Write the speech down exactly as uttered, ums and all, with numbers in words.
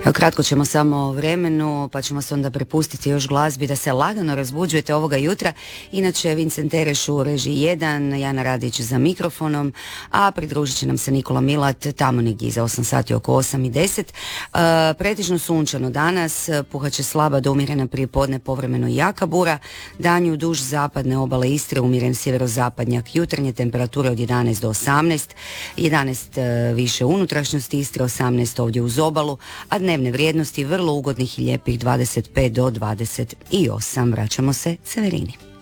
Evo, kratko ćemo samo o vremenu, pa ćemo se onda prepustiti još glazbi da se lagano razbuđujete ovoga jutra. Inače, Vincent Tereš u režiji jedan, Jana Radić za mikrofonom, a pridružit će nam se Nikola Milat tamo negdje za osam sati, oko osam i deset. Uh, pretežno sunčano danas, puhaće slaba do umjerena prije podne, povremeno i jaka bura. Danju duž zapadne obale Istre, umjeren sjeverozapadnjak, jutarnje temperature od jedanaest do osamnaest, jedanaest uh, više unutrašnjosti Istre, osamnaest ovdje uz obalu, a dnevne vrijednosti vrlo ugodnih i lijepih dvadeset pet do dvadeset osam. Vraćamo se Severini.